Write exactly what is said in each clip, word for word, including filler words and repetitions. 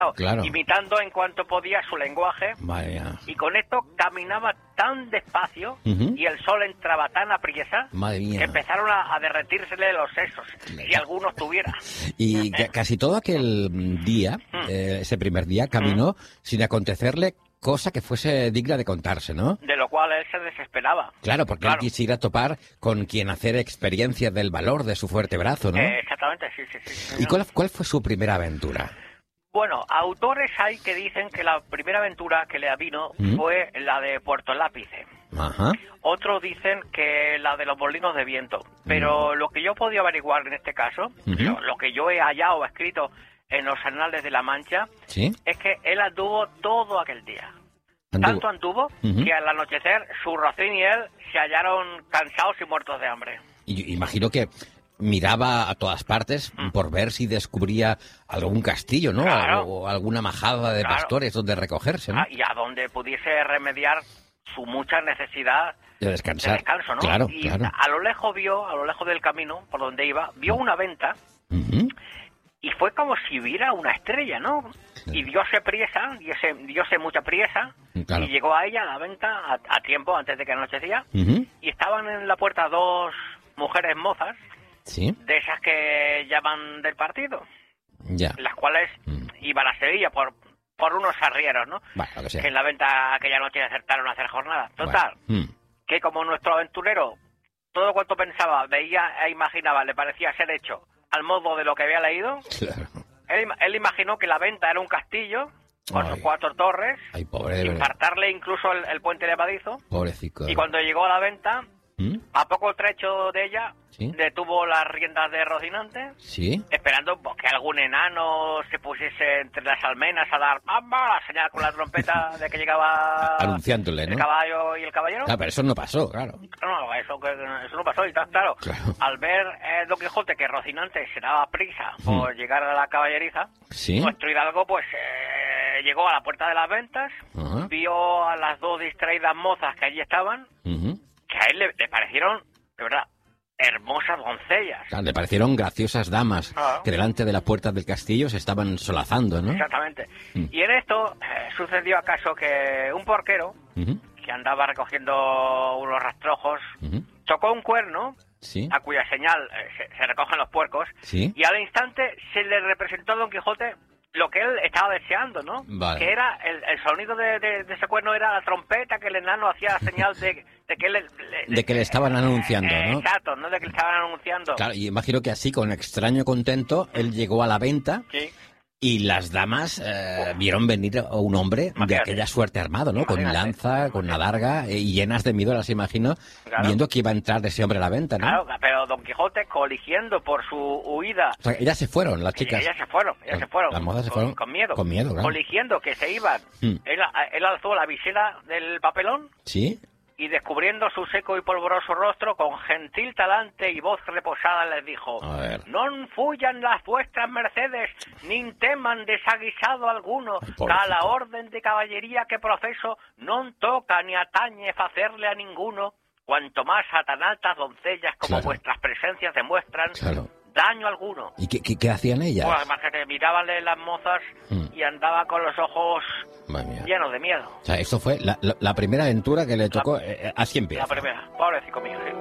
claro. imitando en cuanto podía su lenguaje. Madre mía. Y con esto caminaba tan despacio Uh-huh. y el sol entraba tan apriesa Madre mía. que empezaron a, a derretírsele los sesos, si algunos tuviera. Y ca- casi todo aquel día, eh, ese primer día, caminó sin acontecerle cosa que fuese digna de contarse, ¿no? De lo cual él se desesperaba. Claro, porque Claro. él quisiera topar con quien hacer experiencia del valor de su fuerte brazo, ¿no? Eh, exactamente, sí, sí, sí. ¿Y cuál, cuál fue su primera aventura? Bueno, autores hay que dicen que la primera aventura que le avino ¿Mm? fue la de Puerto Lápice. Ajá. Otros dicen que la de los molinos de viento. Pero lo que yo he podido averiguar en este caso, Ujú. lo, lo que yo he hallado escrito en los anales de la Mancha, ¿Sí? es que él anduvo todo aquel día. Anduvo. Tanto anduvo Ujú. que al anochecer su rocín y él se hallaron cansados y muertos de hambre. Y yo imagino que miraba a todas partes Mm. por ver si descubría algún castillo, ¿no? Claro. O alguna majada de Claro. pastores donde recogerse, ¿no? Ah, y a donde pudiese remediar su mucha necesidad De de descansar. descanso, ¿no? Claro, y claro. a lo lejos vio, a lo lejos del camino, por donde iba, vio una venta Ujú. y fue como si viera una estrella, ¿no? Y diose priesa, diose, diose mucha priesa, Claro. y llegó a ella, a la venta, a, a tiempo, antes de que anochecía, Ujú. y estaban en la puerta dos mujeres mozas, Sí, de esas que llaman del partido, ya. las cuales Mm. iban a Sevilla por, por unos arrieros, ¿no? Bueno, lo que sea. Que en la venta aquella noche acertaron a hacer jornada. Total, Bueno. Mm. que como nuestro aventurero, todo cuanto pensaba, veía e imaginaba, le parecía ser hecho al modo de lo que había leído, Claro. él, im- él imaginó que la venta era un castillo con Ay. sus cuatro torres, Ay, pobre, de verdad. infartarle incluso el, el puente levadizo, Pobrecito. y cuando llegó a la venta, ¿Mm? a poco trecho de ella, Sí. detuvo las riendas de Rocinante, ¿Sí? esperando pues, que algún enano se pusiese entre las almenas a dar ¡mamá! La señal con la trompeta de que llegaba Anunciándole, el ¿no? caballo y el caballero. Claro, pero eso no pasó, claro. No, eso, que- eso no pasó y tal, claro. Claro. Al ver eh, Don Quijote que Rocinante se daba prisa por llegar a la caballeriza, ¿Sí? nuestro hidalgo pues eh, llegó a la puerta de las ventas, Ajá. vio a las dos distraídas mozas que allí estaban, Ujú. que a él le, le parecieron, de verdad, hermosas doncellas. Claro, le parecieron graciosas damas Ah. que delante de la puerta del castillo se estaban solazando, ¿no? Exactamente. Mm. Y en esto eh, sucedió acaso que un porquero Ujú. que andaba recogiendo unos rastrojos Ujú. tocó un cuerno Sí. a cuya señal eh, se, se recogen los puercos, Sí. y al instante se le representó a Don Quijote lo que él estaba deseando, ¿no? Vale. Que era, el, el sonido de, de- de ese cuerno era la trompeta que el enano hacía señal de, de que le, le- De que le estaban anunciando, Eh, ¿no? Exacto, no de que le estaban anunciando. Claro, y imagino que así, con extraño contento, él llegó a la venta Sí. y las damas eh, vieron venir a un hombre de Imagínate. aquella suerte armado, ¿no? Con Imagínate. lanza, con una larga, eh, y llenas de miedo, las imagino, Claro. viendo que iba a entrar ese hombre a la venta, ¿no? Claro, pero Don Quijote, coligiendo por su huida, O sea, ellas se fueron, las chicas. ellas se fueron, ellas Las- se fueron. las mozas se con- fueron Con miedo. con miedo, claro. Coligiendo que se iban. Mm. Él, él alzó la visera del papelón ¿Sí? y descubriendo su seco y polvoroso rostro, con gentil talante y voz reposada les dijo: A ver. non fuyan las vuestras mercedes, nin teman desaguisado alguno, Ay, que pobrecito. a la orden de caballería que profeso non toca ni atañe facerle a ninguno, cuanto más a tan altas doncellas como Claro. vuestras presencias demuestran, Claro. daño alguno. ¿Y qué, qué, qué hacían ellas? Pues imagínate, mirabanle las mozas Mm. y andaba con los ojos Madre mía. llenos de miedo. O sea, esto fue la, la- la primera aventura que le tocó. eh, eh, así empieza. La primera, pobrecito mío, sí.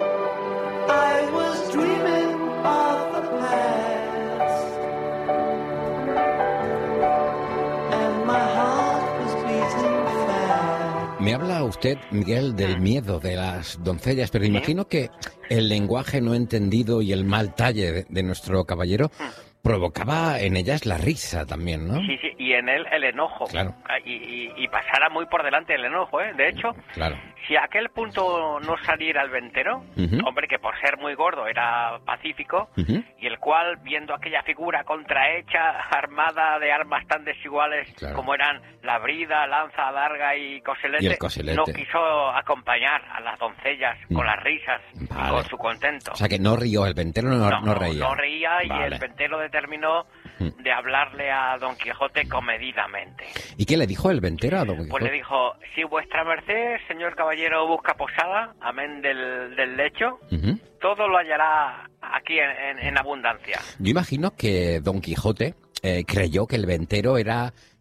I was dreaming of the past, and my heart was beating fast. Me habla usted, Miguel, del miedo de las doncellas, pero imagino que el lenguaje no entendido y el mal talle de, de nuestro caballero provocaba en ellas la risa también, ¿no? Sí, sí, y en él el enojo. Claro. Ah, Y, y, y pasara muy por delante el enojo, ¿eh? De hecho, Claro. si a aquel punto no saliera el ventero, Ujú. hombre que por ser muy gordo era pacífico, Ujú. y el cual, viendo aquella figura contrahecha, armada de armas tan desiguales Claro. como eran la brida, lanza, larga y coselete, Y el coselete. no quiso acompañar a las doncellas con Mm. las risas, Vale. con su contento. O sea, que no rió, el ventero no, no reía. no reía, y Vale. el ventero determinó Mm. de hablarle a Don Quijote comedidamente. ¿Y qué le dijo el ventero a don Quijote? Pues le dijo: si vuestra merced, señor caballero, busca posada, amén del, del lecho, Ujú. todo lo hallará aquí en, en- en abundancia. Yo imagino que don Quijote eh, creyó que el ventero era